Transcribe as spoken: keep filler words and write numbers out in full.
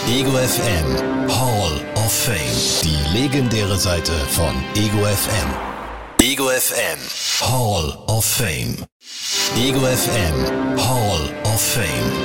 Ego F M Hall of Fame. Die legendäre Seite von Ego F M. Ego F M Hall of Fame. Ego F M Hall of Fame.